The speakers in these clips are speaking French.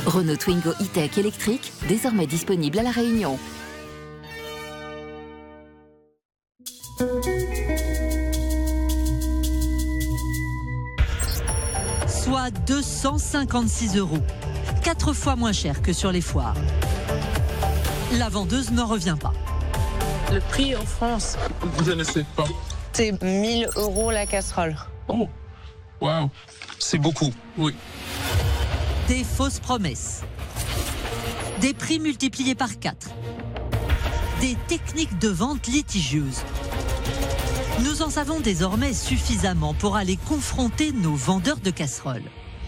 Renault Twingo E-Tech électrique, désormais disponible à La Réunion. Soit 256 €, 4 fois moins cher que sur les foires. La vendeuse n'en revient pas. Le prix en France, vous ne savez pas. c'est 1 000 € la casserole. Oh, waouh, c'est beaucoup, oui. Des fausses promesses. Des prix multipliés par 4. Des techniques de vente litigieuses. Nous en savons désormais suffisamment pour aller confronter nos vendeurs de casseroles.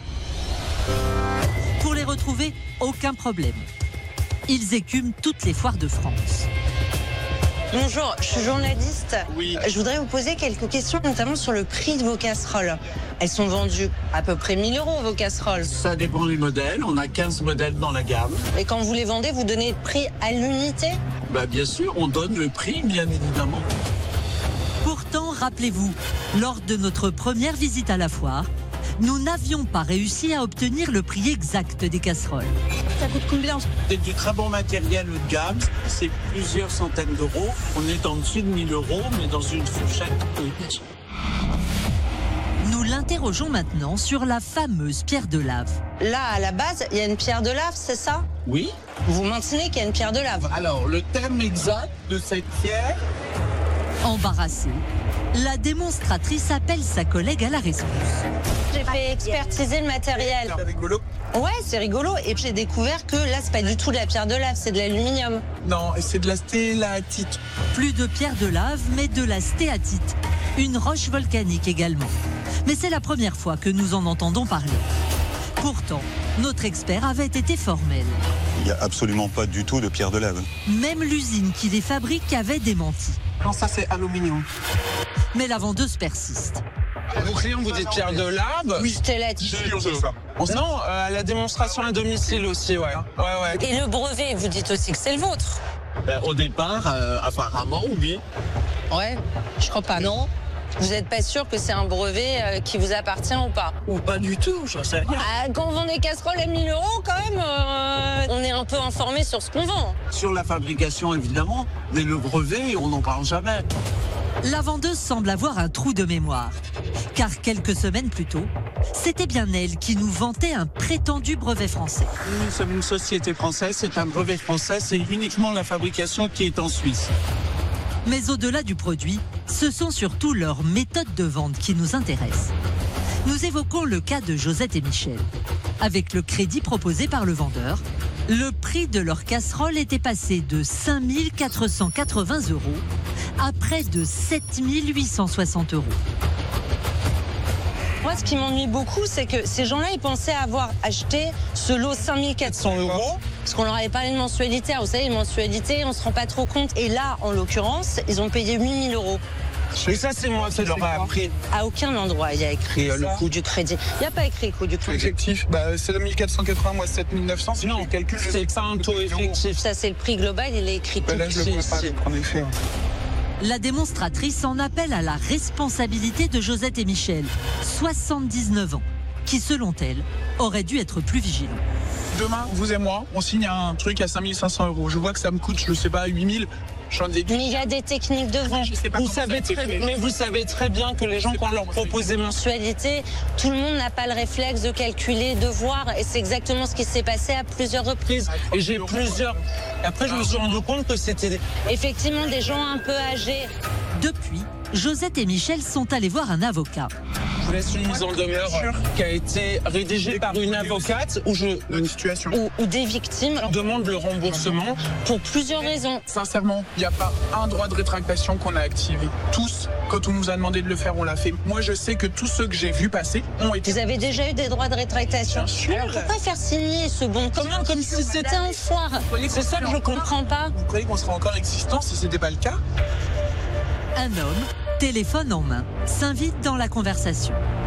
Pour les retrouver, aucun problème. Ils écument toutes les foires de France. Bonjour, je suis journaliste. Oui. Je voudrais vous poser quelques questions, notamment sur le prix de vos casseroles. Elles sont vendues à peu près 1 000 € vos casseroles. Ça dépend du modèle. On a 15 modèles dans la gamme. Et quand vous les vendez, vous donnez le prix à l'unité? Bien sûr, on donne le prix, bien évidemment. Pourtant, rappelez-vous, lors de notre première visite à la foire, nous n'avions pas réussi à obtenir le prix exact des casseroles. Ça coûte combien? C'est du très bon matériel haut de gamme. C'est plusieurs centaines d'euros. On est en dessous de 1 000 €, mais dans une fourchette haute. Nous l'interrogeons maintenant sur la fameuse pierre de lave. Là, à la base, il y a une pierre de lave, c'est ça? Oui. Vous maintenez qu'il y a une pierre de lave? Alors, le terme exact de cette pierre... Embarrassée, la démonstratrice appelle sa collègue à la rescousse. J'ai fait expertiser le matériel. C'est rigolo. Ouais, c'est rigolo. Et j'ai découvert que là, c'est pas du tout de la pierre de lave, c'est de l'aluminium. Non, et c'est de la stélatite. Plus de pierre de lave, mais de la stéatite, une roche volcanique également. Mais c'est la première fois que nous en entendons parler. Pourtant, notre expert avait été formel. Il n'y a absolument pas du tout de pierre de lave. Même l'usine qui les fabrique avait démenti. Non, ça c'est aluminium. Mais la vendeuse persiste. Vos clients vous dites pierre de lave? Oui, stélatite. Non, à la démonstration à domicile aussi, ouais. Et le brevet, vous dites aussi que c'est le vôtre? Au départ, apparemment, oui. Ouais, je crois pas, non? Vous n'êtes pas sûr que c'est un brevet qui vous appartient ou pas? Ou pas du tout, j'en sais rien. Quand on vend des casseroles à 1 000 €, quand même, on est un peu informé sur ce qu'on vend. Sur la fabrication, évidemment, mais le brevet, on n'en parle jamais. La vendeuse semble avoir un trou de mémoire. Car quelques semaines plus tôt, c'était bien elle qui nous vantait un prétendu brevet français. Nous sommes une société française, c'est un brevet français, c'est uniquement la fabrication qui est en Suisse. Mais au-delà du produit, ce sont surtout leurs méthodes de vente qui nous intéressent. Nous évoquons le cas de Josette et Michel. Avec le crédit proposé par le vendeur, le prix de leur casserole était passé de 5 480 € à près de 7 860 €. Moi, ce qui m'ennuie beaucoup, c'est que ces gens-là, ils pensaient avoir acheté ce lot 5 400 €. Parce qu'on leur avait parlé de mensualité. Alors, vous savez, les mensualités, on ne se rend pas trop compte. Et là, en l'occurrence, ils ont payé 8 000 €. Et ça, c'est moi qui leur ai appris. À aucun endroit, il y a écrit le coût du crédit. Il n'y a pas écrit le coût du crédit. Effectif, c'est 1480 moins 7900, c'est Non, le calcul. c'est pas un taux effectif. Ça, c'est le prix global, il est écrit tout. Là, je le vois pas, donc, en effet. La démonstratrice en appelle à la responsabilité de Josette et Michel, 79 ans, qui, selon elle, auraient dû être plus vigilants. Demain, vous et moi, on signe un truc à 5 500 €. Je vois que ça me coûte, je sais pas, 8 000. J'en ai Mais il y a des techniques de vente. Je sais pas Vous comment ça a savez été fait. mais vous savez très bien que les gens, quand on leur propose des Mensualité, tout le monde n'a pas le réflexe de calculer, de voir. Et c'est exactement ce qui s'est passé à plusieurs reprises. et j'ai plusieurs... Après, je me suis rendu compte que c'était... Effectivement, des gens un peu âgés. Depuis, Josette et Michel sont allés voir un avocat. Je vous laisse une mise en demeure qui a été rédigée par une avocate où je Une situation. Ou des victimes demande le remboursement. pour plusieurs raisons. Sincèrement, il n'y a pas un droit de rétractation qu'on a activé. Tous, quand on nous a demandé de le faire, on l'a fait. Moi, je sais que tous ceux que j'ai vus passer ont été... Vous avez déjà eu des droits de rétractation? Bien sûr. Pourquoi faire signer ce bon commun comme si c'était un foire? C'est ça que je comprends pas. Vous croyez qu'on serait encore existant si c'était pas le cas? Un homme, téléphone en main, s'invite dans la conversation.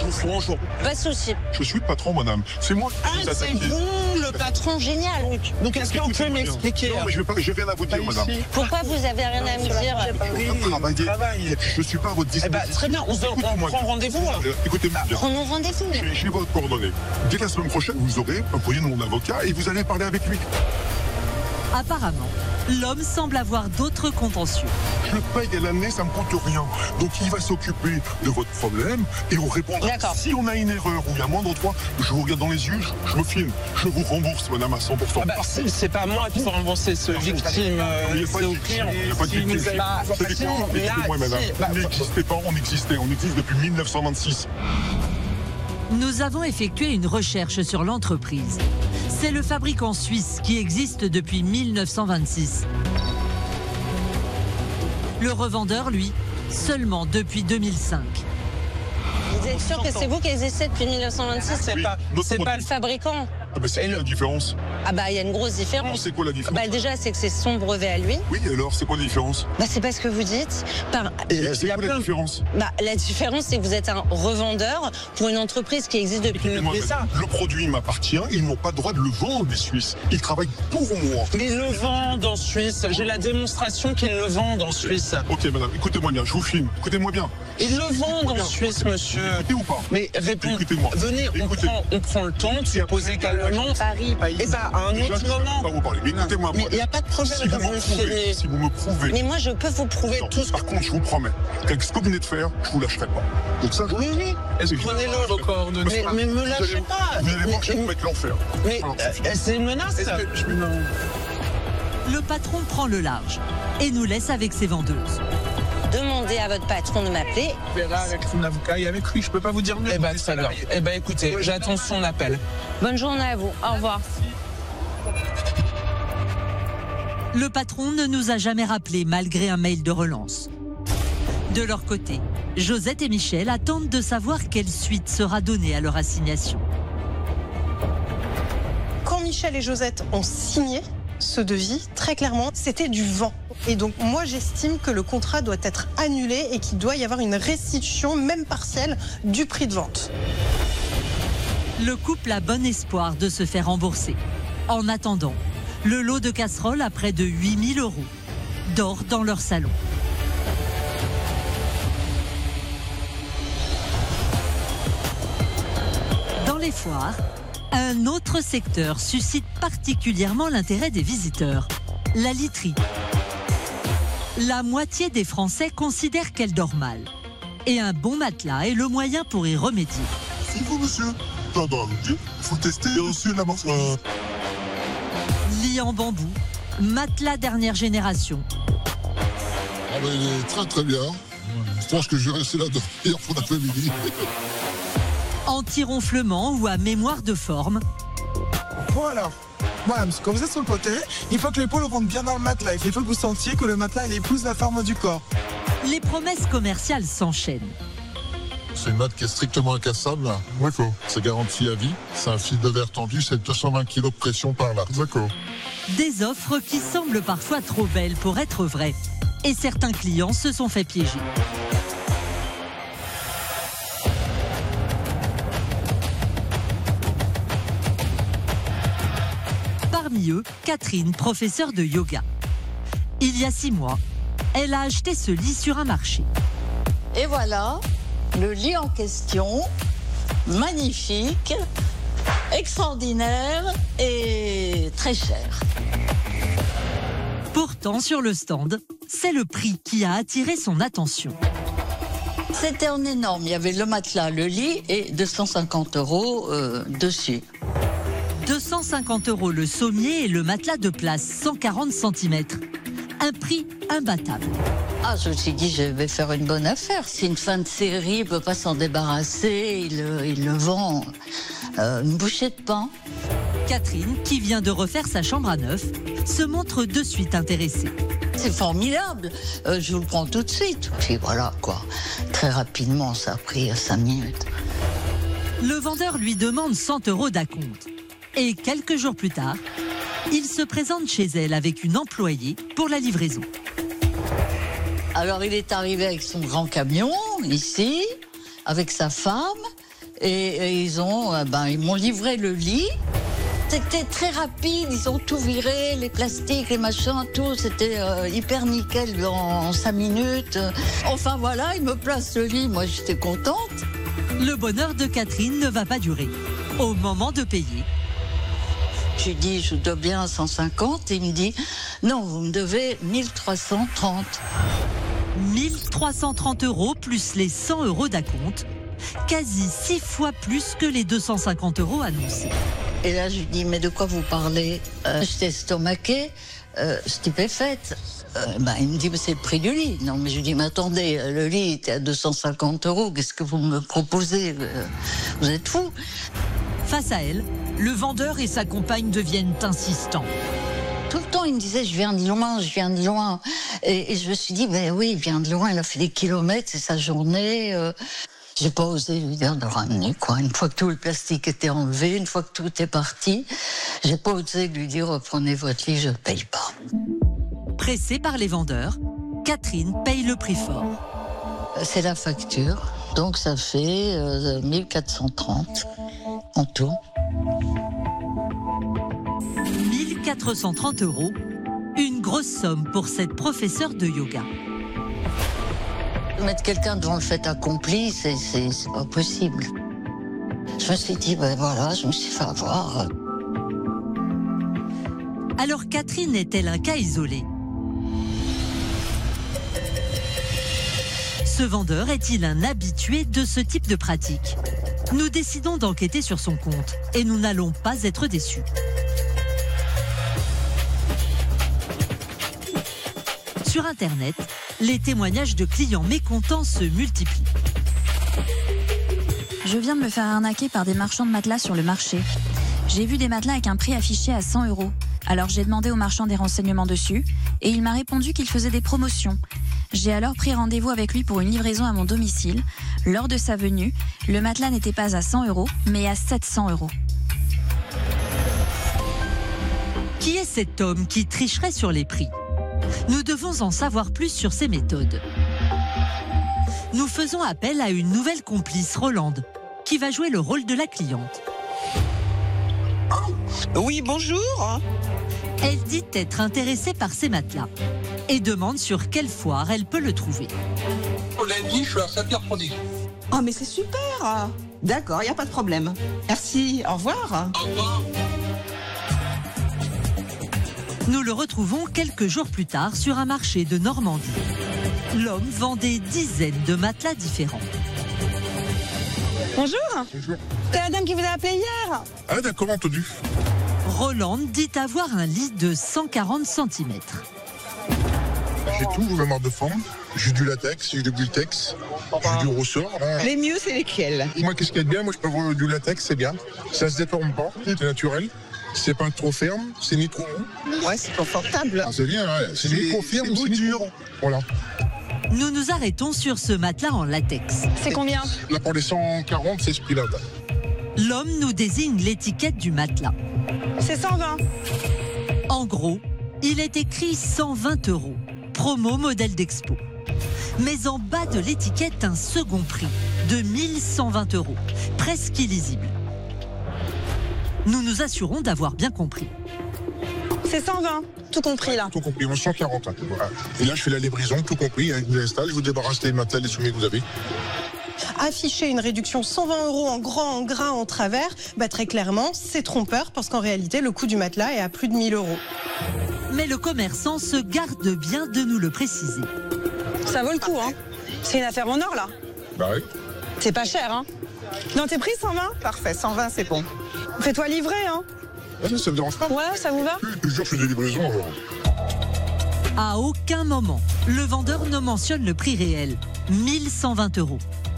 je vous ferai un jour. Pas de souci. Je suis le patron, madame. C'est moi qui vous c'est attaquez. vous, le patron, génial. Donc est-ce que vous pouvez m'expliquer? Non, mais j'ai rien à vous dire, madame. Pourquoi vous avez rien à me dire? Travailler. Je suis pas à votre disposition. Très bien, on prend rendez-vous. Écoutez-moi bien. Prenons rendez-vous. J'ai votre coordonnée. Dès la semaine prochaine, vous aurez un courrier de mon avocat et vous allez parler avec lui. Apparemment, l'homme semble avoir d'autres contentieux. Je le paye à l'année, ça me coûte rien. Donc il va s'occuper de votre problème et on répondra. D'accord. Si on a une erreur ou il y a moindre droit, je vous regarde dans les yeux, je me filme. Je vous rembourse, madame, à 100%. C'est pas moi qui faut rembourser ce victime, c'est au client. Il n'y a pas de victime. Écoutez-moi, madame. On n'existait pas, on existait. On existe depuis 1926. Nous avons effectué une recherche sur l'entreprise. C'est le fabricant suisse qui existe depuis 1926. Le revendeur, lui, seulement depuis 2005. Vous êtes sûr que c'est vous qui existez depuis 1926? C'est pas le fabricant. Ah ben c'est la différence. Ah bah il y a une grosse différence. C'est quoi la différence? Bah déjà c'est que c'est son brevet à lui. Oui, alors c'est quoi la différence? Bah c'est pas ce que vous dites. C'est quoi la différence? Bah la différence c'est que vous êtes un revendeur pour une entreprise qui existe depuis... Le produit m'appartient, ils n'ont pas le droit de le vendre, les Suisses. Ils travaillent pour moi. Mais ils le vendent en Suisse, j'ai la démonstration qu'ils le vendent en Suisse. Ok madame, écoutez-moi bien, je vous filme. Écoutez-moi bien. Ils le vendent en Suisse, monsieur. Écoutez ou pas? Mais répondez. Écoutez-moi. Venez, on prend le temps de se poser calmement. Paris. Et bah, à un autre moment. Pas vous parler. Mais écoutez-moi. Mais il n'y a pas de problème. Si vous me prouvez. Mais moi je peux vous prouver tout ce Par contre, je vous promets qu'avec ce que vous venez de faire, je vous lâcherai pas. Donc ça, oui. Prenez-le vos coordonnées. Mais me lâchez pas. Vous allez marcher pour mettre l'enfer. Mais c'est une menace. Le patron prend le large et nous laisse avec ses vendeuses. Demandez à votre patron de m'appeler. On verra avec son avocat et avec lui, je peux pas vous dire mieux. Eh ben, très bien. Eh ben, écoutez, j'attends son appel. Bonne journée à vous. Au revoir. Le patron ne nous a jamais rappelé malgré un mail de relance. De leur côté, Josette et Michel attendent de savoir quelle suite sera donnée à leur assignation. Quand Michel et Josette ont signé ce devis, très clairement, c'était du vent. Et donc, moi, j'estime que le contrat doit être annulé et qu'il doit y avoir une restitution, même partielle, du prix de vente. Le couple a bon espoir de se faire rembourser. En attendant, le lot de casseroles à près de 8 000 € dort dans leur salon. Dans les foires, un autre secteur suscite particulièrement l'intérêt des visiteurs, la literie. La moitié des Français considèrent qu'elle dort mal. Et un bon matelas est le moyen pour y remédier. C'est vous, monsieur? Pardon, il faut tester aussi la marche. Lit en bambou, matelas dernière génération. Ah ben, il est très très bien. Je pense que je vais rester là dormir pour l'après-midi. Anti-ronflement ou à mémoire de forme. Voilà. Voilà, parce que quand vous êtes sur le côté, il faut que l'épaule rentre bien dans le matelas. Il faut que vous sentiez que le matelas il épouse la forme du corps. Les promesses commerciales s'enchaînent. C'est une mat qui est strictement incassable. D'accord. C'est garanti à vie. C'est un fil de verre tendu, c'est 220 kg de pression par là. D'accord. Des offres qui semblent parfois trop belles pour être vraies. Et certains clients se sont fait piéger. Parmi eux, Catherine, professeure de yoga. Il y a 6 mois, elle a acheté ce lit sur un marché. Et voilà, le lit en question, magnifique, extraordinaire et très cher. Pourtant, sur le stand, c'est le prix qui a attiré son attention. C'était en énorme, il y avait le matelas, le lit et 250 € dessus. 250 € le sommier et le matelas de place, 140 cm. Un prix imbattable. Ah, je me suis dit, je vais faire une bonne affaire. C'est une fin de série, il ne peut pas s'en débarrasser, il le vend une bouchée de pain. Catherine, qui vient de refaire sa chambre à neuf, se montre de suite intéressée. C'est formidable, je vous le prends tout de suite. Puis voilà, quoi. Très rapidement, ça a pris 5 minutes. Le vendeur lui demande 100 € d'acompte. Et quelques jours plus tard, il se présente chez elle avec une employée pour la livraison. Alors, il est arrivé avec son grand camion, ici, avec sa femme, Et ils m'ont livré le lit. C'était très rapide, ils ont tout viré, les plastiques, les machins, tout, c'était hyper nickel en 5 minutes. Enfin voilà, ils me placent le lit, moi j'étais contente. Le bonheur de Catherine ne va pas durer. Au moment de payer, Je lui dis, je dois bien 150, et il me dit, non, vous me devez 1330. 1330 € plus les 100 € d'acompte, quasi 6 fois plus que les 250 € annoncés. Et là, je lui dis, mais de quoi vous parlez? J'étais estomaquée, stupéfaite. Il me dit, mais c'est le prix du lit. Non, mais je lui dis, mais attendez, le lit était à 250 €, qu'est-ce que vous me proposez? Vous êtes fous. Face à elle, le vendeur et sa compagne deviennent insistants. Tout le temps, il me disait, je viens de loin. Et je me suis dit, mais oui, il vient de loin, il a fait des kilomètres, c'est sa journée. J'ai pas osé lui dire de ramener, quoi. Une fois que tout le plastique était enlevé, une fois que tout est parti, j'ai pas osé lui dire, reprenez votre lit, je paye pas. Pressée par les vendeurs, Catherine paye le prix fort. C'est la facture, donc ça fait 1430 en tout. 1430 €, une grosse somme pour cette professeure de yoga. Mettre quelqu'un devant le fait accompli, c'est pas possible. Je me suis dit, je me suis fait avoir. Alors Catherine est-elle un cas isolé? Ce vendeur est-il un habitué de ce type de pratique? Nous décidons d'enquêter sur son compte et nous n'allons pas être déçus. Sur Internet, les témoignages de clients mécontents se multiplient. Je viens de me faire arnaquer par des marchands de matelas sur le marché. J'ai vu des matelas avec un prix affiché à 100 €. Alors j'ai demandé au marchand des renseignements dessus et il m'a répondu qu'il faisait des promotions. J'ai alors pris rendez-vous avec lui pour une livraison à mon domicile. Lors de sa venue, le matelas n'était pas à 100 € mais à 700 €. Qui est cet homme qui tricherait sur les prix? Nous devons en savoir plus sur ses méthodes. Nous faisons appel à une nouvelle complice, Rolande, qui va jouer le rôle de la cliente. Oui, bonjour. Elle dit être intéressée par ces matelas et demande sur quelle foire elle peut le trouver. Lundi, je suis à Saint-Pierre-Prodigues. Oh, mais c'est super. D'accord, il n'y a pas de problème. Merci, au revoir. Au revoir. Nous le retrouvons quelques jours plus tard sur un marché de Normandie. L'homme vend des dizaines de matelas différents. Bonjour. Bonjour. C'est la dame qui vous a appelé hier. Ah d'accord, entendu. Rolande dit avoir un lit de 140 cm. J'ai tout, la marque de forme. J'ai du latex, j'ai du bultex, j'ai du ressort. Les mieux, c'est lesquels? Moi, qu'est-ce qu'il y a de bien? Moi, je peux avoir du latex, c'est bien. Ça se déforme pas, c'est naturel. C'est pas trop ferme, c'est ni trop mou. Ouais, c'est confortable. Ah, c'est bien, ouais. C'est ni trop ferme, c'est ni trop mou. Voilà. Nous nous arrêtons sur ce matelas en latex. C'est combien? Là, pour les 140, c'est ce prix-là. L'homme nous désigne l'étiquette du matelas. C'est 120. En gros, il est écrit 120 €, promo modèle d'expo. Mais en bas de l'étiquette, un second prix de 1120 €, presque illisible. Nous nous assurons d'avoir bien compris. C'est 120, tout compris là. Tout compris, 140. Voilà. Et là, je fais la livraison, tout compris. Je vous installe, je vous débarrasse des matelas, les soumis que vous avez. Afficher une réduction 120 € en grand, en gras, en travers, très clairement, c'est trompeur parce qu'en réalité, le coût du matelas est à plus de 1000 €. Mais le commerçant se garde bien de nous le préciser. Ça vaut le coup, hein. C'est une affaire en or là. Bah oui. C'est pas cher, hein. Non, t'es pris 120? Parfait, 120, c'est bon. Fais-toi livrer, hein. Ça me dérange pas. Ouais, ça vous va? Je jure, je fais des livraisons. À aucun moment, le vendeur ne mentionne le prix réel, 1120 €.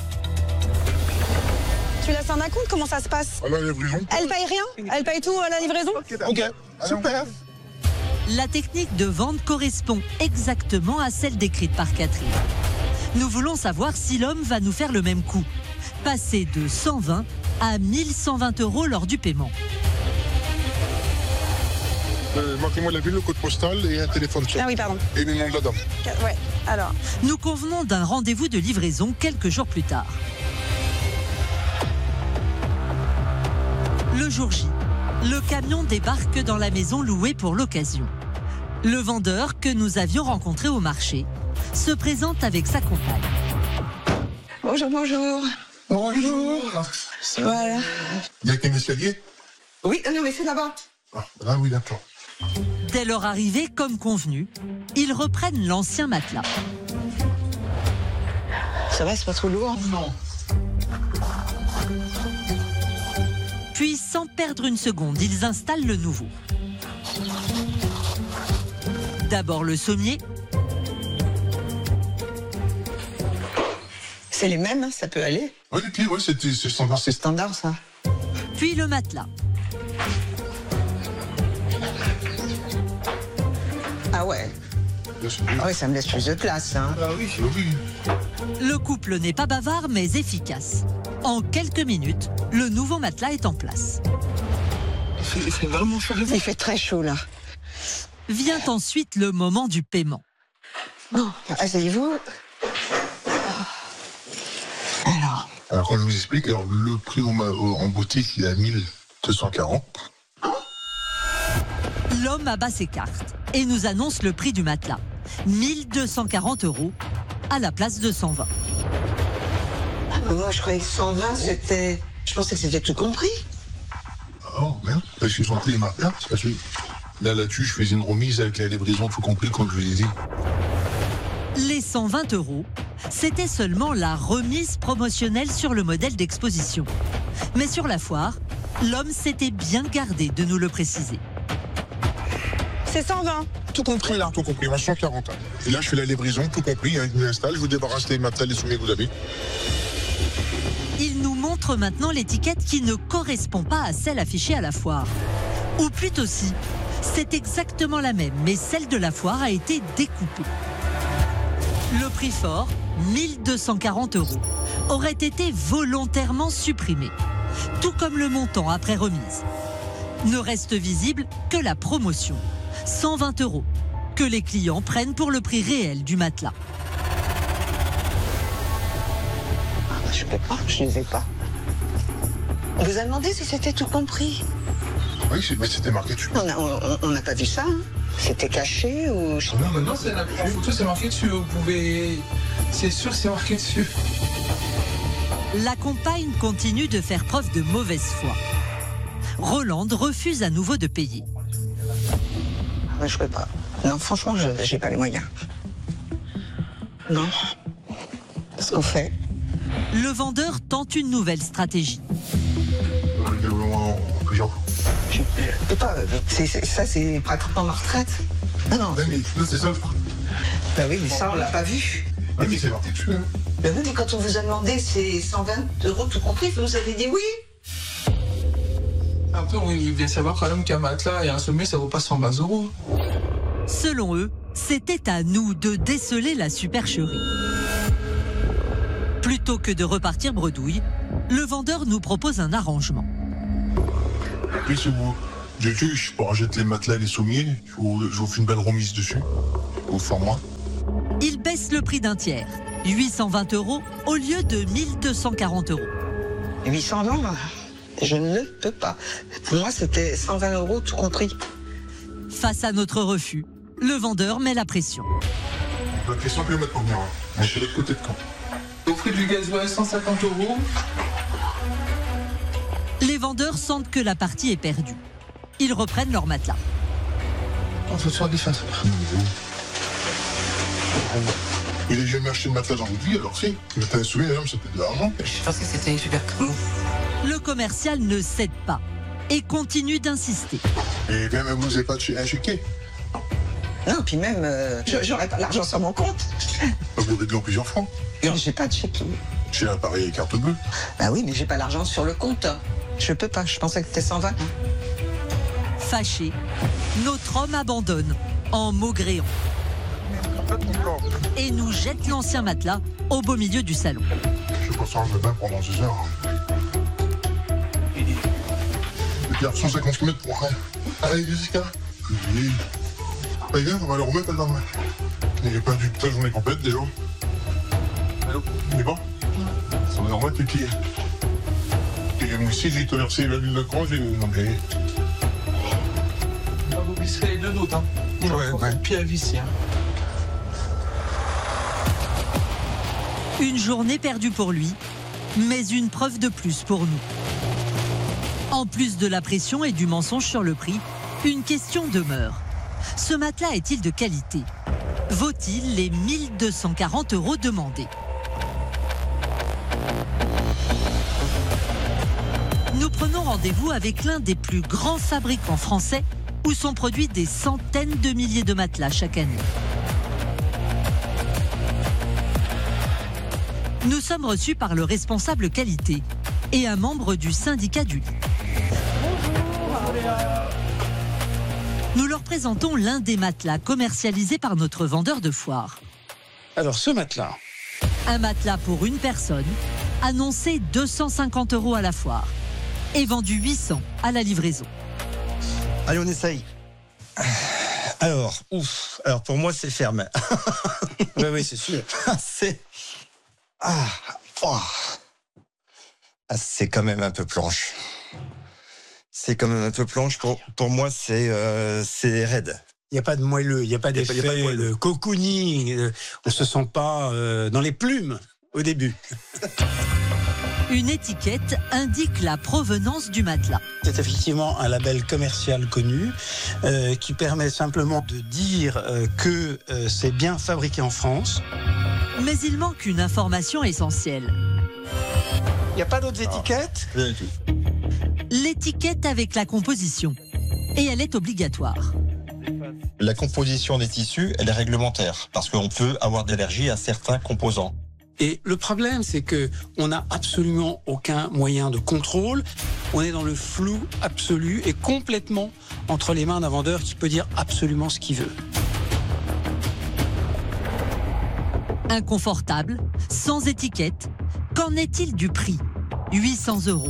Tu laisses un acompte, comment ça se passe? À la livraison. Elle paye rien? Elle paye tout à la livraison? Ok, super. La technique de vente correspond exactement à celle décrite par Catherine. Nous voulons savoir si l'homme va nous faire le même coup. Passer de 120 à 1120 € lors du paiement. Marquez-moi la ville, le code postal et un téléphone. Ah oui, pardon. Et le nom de la dame. Ouais, alors. Nous convenons d'un rendez-vous de livraison quelques jours plus tard. Le jour J, le camion débarque dans la maison louée pour l'occasion. Le vendeur que nous avions rencontré au marché se présente avec sa compagne. Bonjour, bonjour. Bonjour. Voilà. Il y a qu'un escalier? Oui, non, mais c'est là-bas. Ah oui, d'accord. Dès leur arrivée, comme convenu, ils reprennent l'ancien matelas. Ça va, c'est pas trop lourd? Non. Puis, sans perdre une seconde, ils installent le nouveau. D'abord le sommier. C'est les mêmes, hein, ça peut aller. Oui, puis ouais, c'est standard. C'est standard, ça. Puis le matelas. Ah ouais. Ah ouais, ça me laisse plus de place, hein. Ah oui, oui. Le couple n'est pas bavard, mais efficace. En quelques minutes, le nouveau matelas est en place. Il fait vraiment chaud. Il fait très chaud, là. Vient ensuite le moment du paiement. Bon, asseyez-vous. Alors, quand je vous explique, alors, le prix en boutique, il est à 1240. L'homme abat ses cartes et nous annonce le prix du matelas. 1240 € à la place de 120. Moi, je croyais que 120, c'était... Je pensais que c'était tout compris. Oh, merde. Parce qu'ils ont pris les matelas. C'est parce que là-dessus, je faisais une remise avec la livraison tout compris, comme je vous l'ai dit. Les 120 €, c'était seulement la remise promotionnelle sur le modèle d'exposition. Mais sur la foire, l'homme s'était bien gardé de nous le préciser. C'est 120. Tout compris là. Tout compris, 140. Et là, je fais la livraison, tout compris. Hein, je vous installe, je vous débarrasse des matelas, les soumis que vous avez. Il nous montre maintenant l'étiquette qui ne correspond pas à celle affichée à la foire. Ou plutôt si, c'est exactement la même, mais celle de la foire a été découpée. Le prix fort, 1240 €, aurait été volontairement supprimé, tout comme le montant après remise. Ne reste visible que la promotion, 120 €, que les clients prennent pour le prix réel du matelas. Je peux pas, je ne les ai pas. On vous a demandé si c'était tout compris? Oui, mais c'était marqué dessus. On n'a pas vu ça, hein. C'était caché ou... Non, c'est en photo, c'est marqué dessus. Vous pouvez... C'est sûr, c'est marqué dessus. La compagne continue de faire preuve de mauvaise foi. Roland refuse à nouveau de payer. Ah, je peux pas. Non, franchement, j'ai pas les moyens. Non. Qu'est-ce qu'on fait? Le vendeur tente une nouvelle stratégie. Je peux pas. Ça, c'est pratiquement ma retraite. Non. Mais c'est ça le truc. Bah oui, mais ça, on l'a pas vu. Ah, mais c'est marqué dessus. Hein. Bah oui, mais quand on vous a demandé, c'est 120 € tout compris, vous avez dit oui. Après, il vient savoir quand même qu'un matelas et un sommier, ça vaut pas 120 €. Selon eux, c'était à nous de déceler la supercherie. Plutôt que de repartir bredouille, le vendeur nous propose un arrangement. Puis si vous... Je peux rajouter les matelas et les sommiers, je vous fais une belle remise dessus, au format. Il baisse le prix d'un tiers, 820 € au lieu de 1240 €. 820, je ne peux pas. Pour moi, c'était 120 € tout compris. Face à notre refus, le vendeur met la pression. La question que je vais mettre pour venir, je suis de l'autre côté de camp. Au prix du gasoil, 150 €. Les vendeurs sentent que la partie est perdue. Ils reprennent leur matelas. On se soit défense. Il n'a jamais acheté de matelas dans votre vie, alors si. Mais t'as soumis, ça peut être de l'argent. Je pense que c'était super cool. Le commercial ne cède pas et continue d'insister. Et même vous n'avez pas un chéquier. Non, puis même, j'aurais pas l'argent sur mon compte. Vous réglez en plusieurs francs. J'ai pas de chéquier. J'ai un appareil carte bleue. Bah oui, mais j'ai pas l'argent sur le compte. Je peux pas, je pensais que c'était 120. Fâché, notre homme abandonne en maugréant et nous jette l'ancien matelas au beau milieu du salon. Je suis pas sur un jardin pendant 2 heures. Et puis 150 km pour rien. Allez, Jessica. Oui. Regarde, on va le remettre là-dedans. Il n'est pas du toute la journée complète déjà. Allô? Il est bon? On va le remettre et puis moi aussi, j'ai traversé la ville de Croix, j'ai dit non mais. Vous visserez les deux nôtres, hein. Ouais. Puis à visser, hein. Une journée perdue pour lui, mais une preuve de plus pour nous. En plus de la pression et du mensonge sur le prix, une question demeure. Ce matelas est-il de qualité ? Vaut-il les 1 240 € demandés ? Nous prenons rendez-vous avec l'un des plus grands fabricants français où sont produits des centaines de milliers de matelas chaque année. Nous sommes reçus par le responsable qualité et un membre du syndicat du lit. Nous leur présentons l'un des matelas commercialisés par notre vendeur de foire. Alors, ce matelas. Un matelas pour une personne, annoncé 250 € à la foire et vendu 800 à la livraison. Allez, on essaye. Alors, pour moi, c'est ferme. Oui, c'est sûr. C'est quand même un peu planche. Pour moi, c'est raide. Il n'y a pas de moelleux, il n'y a pas d'effet de cocooning. On ne se sent pas dans les plumes au début. Une étiquette indique la provenance du matelas. C'est effectivement un label commercial connu qui permet simplement de dire que c'est bien fabriqué en France. Mais il manque une information essentielle. Il n'y a pas d'autres étiquettes ? Rien du tout. L'étiquette avec la composition. Et elle est obligatoire. La composition des tissus, elle est réglementaire, parce qu'on peut avoir d'allergie à certains composants. Et le problème, c'est que on n'a absolument aucun moyen de contrôle. On est dans le flou absolu et complètement entre les mains d'un vendeur qui peut dire absolument ce qu'il veut. Inconfortable, sans étiquette, qu'en est-il du prix ? 800 €.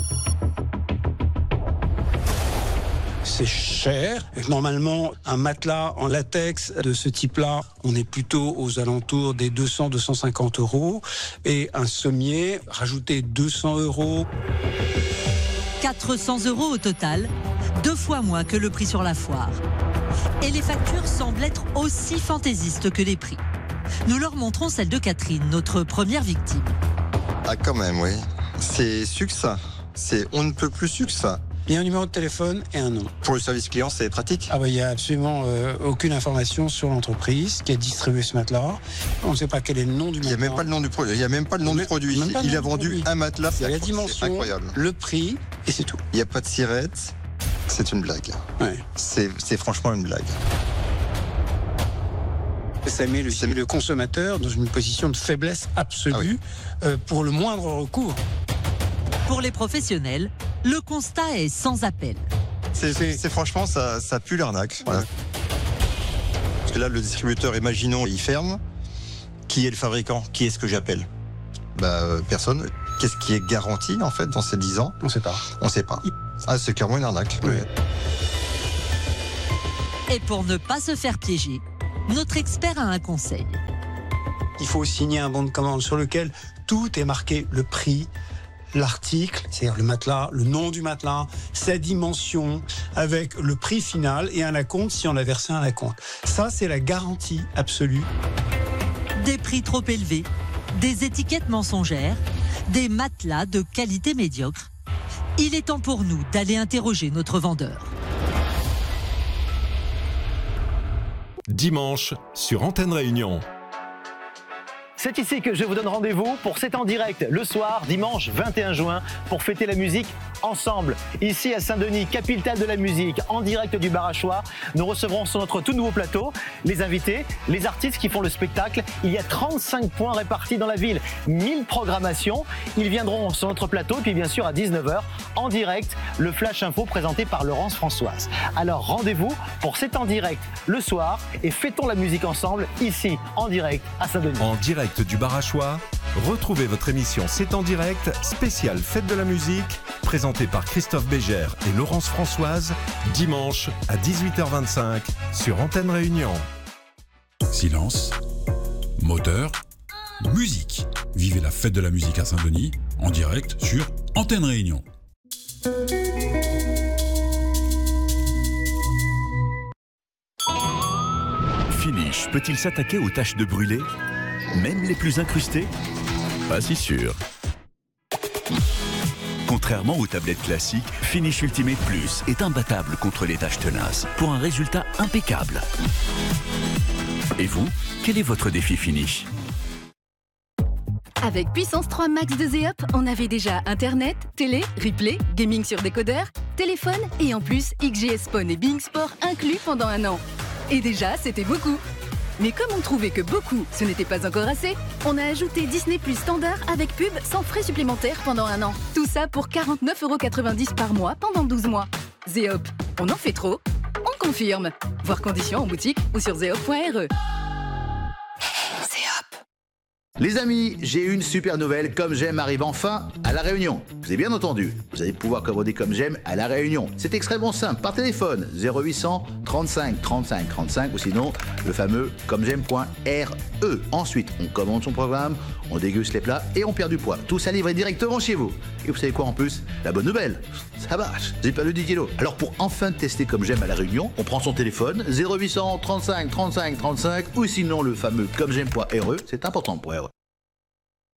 C'est cher. Normalement, un matelas en latex de ce type-là, on est plutôt aux alentours des 200-250 €. Et un sommier, rajouter 200 €. 400 € au total, 2 fois moins que le prix sur la foire. Et les factures semblent être aussi fantaisistes que les prix. Nous leur montrons celle de Catherine, notre première victime. Ah, quand même, oui. C'est succinct. C'est on ne peut plus succinct. Il y a un numéro de téléphone et un nom. Pour le service client, c'est pratique. Ah bah, il n'y a absolument aucune information sur l'entreprise qui a distribué ce matelas. On ne sait pas quel est le nom du matelas. Il n'y a même pas le nom du produit. Il n'y a même pas le nom du produit. Il a vendu un matelas. Il y a la dimension, incroyable. Le prix, et c'est tout. Il n'y a pas de sirette. C'est une blague. Ouais. C'est franchement une blague. Ça met le consommateur dans une position de faiblesse absolue pour le moindre recours. Pour les professionnels, le constat est sans appel. C'est franchement, ça pue l'arnaque. Voilà. Parce que là, le distributeur, imaginons, il ferme. Qui est le fabricant ? Qui est-ce que j'appelle ? Personne. Qu'est-ce qui est garanti, en fait, dans ces 10 ans ? On ne sait pas. On ne sait pas. Ah, c'est clairement une arnaque. Oui. Et pour ne pas se faire piéger, notre expert a un conseil. Il faut signer un bon de commande sur lequel tout est marqué, le prix, l'article, c'est-à-dire le matelas, le nom du matelas, sa dimension, avec le prix final et un acompte si on a versé un acompte. Ça, c'est la garantie absolue. Des prix trop élevés, des étiquettes mensongères, des matelas de qualité médiocre. Il est temps pour nous d'aller interroger notre vendeur. Dimanche, sur Antenne Réunion. C'est ici que je vous donne rendez-vous pour C'est en direct le soir, dimanche 21 juin, pour fêter la musique ensemble. Ici à Saint-Denis, capitale de la musique, en direct du Bar à Choix, nous recevrons sur notre tout nouveau plateau les invités, les artistes qui font le spectacle. Il y a 35 points répartis dans la ville, 1000 programmations. Ils viendront sur notre plateau, puis bien sûr à 19h, en direct, le Flash Info présenté par Laurence Françoise. Alors rendez-vous pour C'est en direct le soir et fêtons la musique ensemble, ici, en direct à Saint-Denis. En direct du Bar à Choix, retrouvez votre émission C'est en direct, spéciale Fête de la musique, présentée par Christophe Bégère et Laurence Françoise, dimanche à 18h25 sur Antenne Réunion. Silence, moteur, musique. Vivez la Fête de la musique à Saint-Denis, en direct sur Antenne Réunion. Finish peut-il s'attaquer aux taches de brûlé, même les plus incrustées? Pas si sûr. Contrairement aux tablettes classiques, Finish Ultimate Plus est imbattable contre les taches tenaces pour un résultat impeccable. Et vous, quel est votre défi Finish? Avec Puissance 3 Max de Zeop, on avait déjà Internet, télé, replay, gaming sur décodeur, téléphone et en plus XGS Phone et Bing Sport inclus pendant 1 an. Et déjà, c'était beaucoup. Mais comme on trouvait que beaucoup, ce n'était pas encore assez, on a ajouté Disney Plus standard avec pub sans frais supplémentaires pendant 1 an. Tout ça pour 49,90 € par mois pendant 12 mois. Zeop, on en fait trop? On confirme. Voir conditions en boutique ou sur zeop.re. Les amis, j'ai une super nouvelle, Comme J'aime arrive enfin à La Réunion. Vous avez bien entendu, vous allez pouvoir commander Comme J'aime à La Réunion. C'est extrêmement simple, par téléphone, 0800 35 35 35 ou sinon le fameux commej'aime.re. Ensuite, on commande son programme, on déguste les plats et on perd du poids. Tout ça livré directement chez vous. Et vous savez quoi en plus? La bonne nouvelle, ça marche, j'ai perdu 10 kilos. Alors pour enfin tester Comme J'aime à La Réunion, on prend son téléphone, 0800 35 35 35 ou sinon le fameux commej'aime.re, c'est important pour RE.